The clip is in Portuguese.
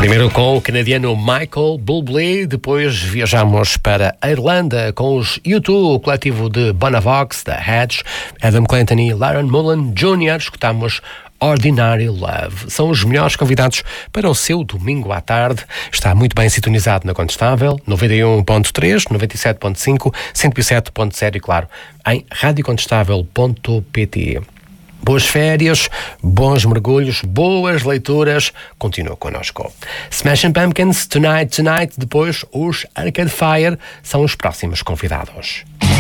Primeiro com o canadiano Michael Bublé, depois viajamos para a Irlanda com os U2, o coletivo de Bonavox, da Hedge, Adam Clayton e Lauren Mullen Jr. Escutamos Ordinary Love. São os melhores convidados para o seu domingo à tarde. Está muito bem sintonizado na Contestável, 91.3, 97.5, 107.0 e, claro, em radiocontestável.pt. Boas férias, bons mergulhos, boas leituras. Continua connosco. Smashing Pumpkins, Tonight, depois os Arcade Fire são os próximos convidados.